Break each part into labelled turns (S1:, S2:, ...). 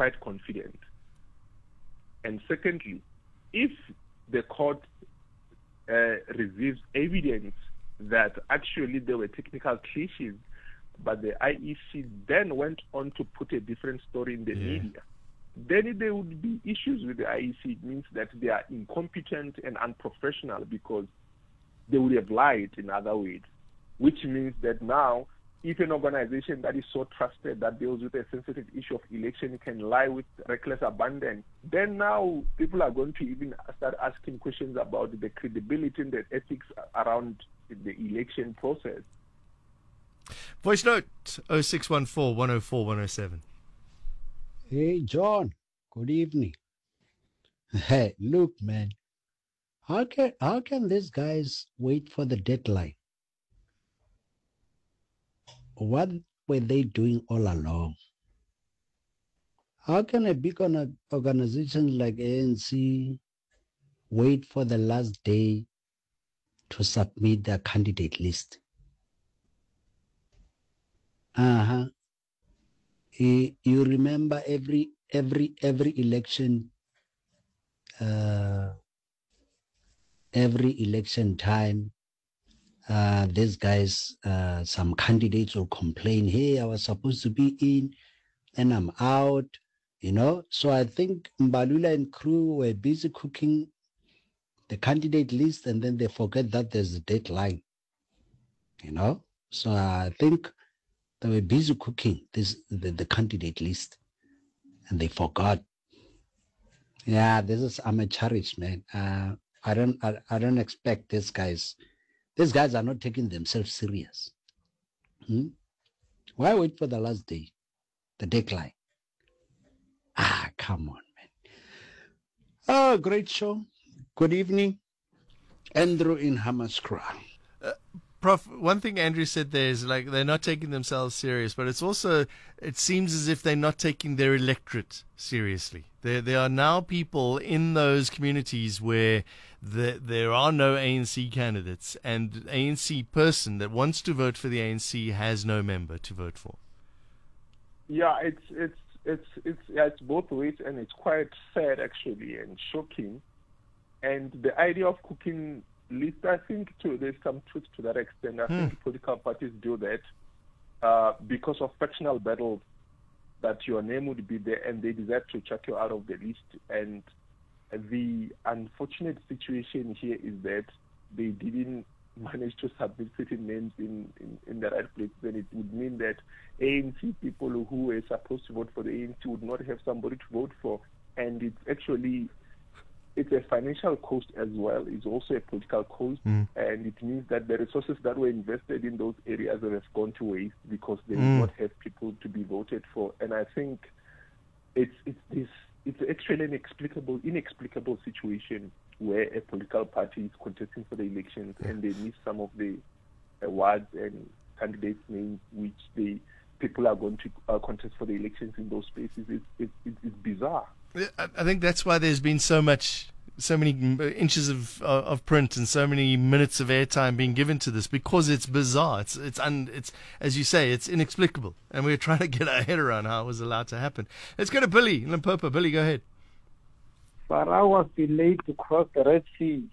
S1: quite confident. And secondly, if the court receives evidence that actually there were technical glitches, but the IEC then went on to put a different story in the media, then there would be issues with the IEC. It means that they are incompetent and unprofessional because they would have lied in other ways, which means that now if an organization that is so trusted that deals with a sensitive issue of election can lie with reckless abandon, then now people are going to even start asking questions about the credibility and the ethics around the election process.
S2: Voice note 0614 104 107.
S3: Hey, John. Good evening. Hey, look, man. How can these guys wait for the deadline? What were they doing all along? How can a big organization like ANC wait for the last day to submit their candidate list? You remember every election, every election time, these guys, some candidates will complain, hey, I was supposed to be in and I'm out, So I think Mbalula and crew were busy cooking the candidate list and then they forget that there's a deadline, So I think they were busy cooking the candidate list and they forgot. Yeah, this is amateurish, man. I don't expect these guys. These guys are not taking themselves serious. Why wait for the last day, the deadline? Come on, man. Oh, great show. Good evening. Andrew in Hammanskraal.
S2: Prof, one thing Andrew said there is like they're not taking themselves serious, but it's also, it seems as if they're not taking their electorate seriously. There are now people in those communities where there are no ANC candidates, and the ANC person that wants to vote for the ANC has no member to vote for.
S1: Yeah, it's both ways, and it's quite sad actually and shocking. And the idea of cooking list, I think there's some truth to that extent. I think political parties do that because of factional battles, that your name would be there and they decide to chuck you out of the list. And the unfortunate situation here is that they didn't manage to submit certain names in the right place. Then it would mean that ANC people who were supposed to vote for the ANC would not have somebody to vote for. And it's a financial cost as well. It's also a political cost, and it means that the resources that were invested in those areas have gone to waste because they do not have people to be voted for. And I think it's actually an inexplicable situation where a political party is contesting for the elections and they miss some of the awards and candidates' names which people are going to contest for the elections in those spaces. It's bizarre.
S2: I think that's why there's been so many inches of print and so many minutes of airtime being given to this, because it's bizarre. It's as you say, it's inexplicable, and we're trying to get our head around how it was allowed to happen. Let's go to Billy in Limpopo. Billy, go ahead.
S4: Farah was delayed to cross the Red Sea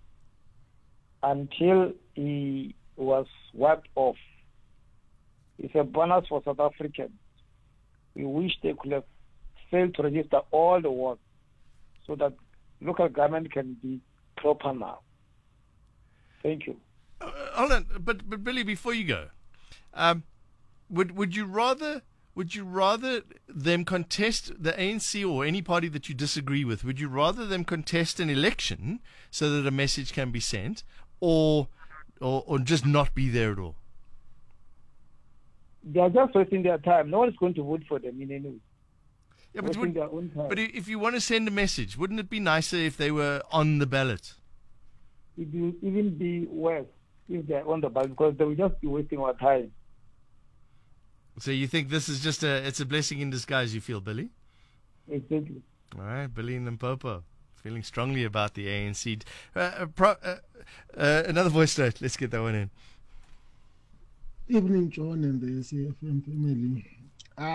S4: until he was wiped off. It's a bonus for South Africans. We wish they could have failed to register all the work so that local government can be proper now. Thank you.
S2: Hold on, but Billy, before you go, would you rather them contest the ANC or any party that you disagree with? Would you rather them contest an election so that a message can be sent, or just not be there at all?
S4: They are just wasting their time. No one is going to vote for them in any way.
S2: Yeah, but if you want to send a message, wouldn't it be nicer if they were on the ballot?
S4: It will even be worse if they're on the ballot, because they will just be wasting our time.
S2: So you think this is just it's a blessing in disguise, you feel, Billy?
S4: Exactly.
S2: All right, Billy in Limpopo, feeling strongly about the ANC. Another voice note. Let's get that one in.
S5: Evening, John and the CFM family.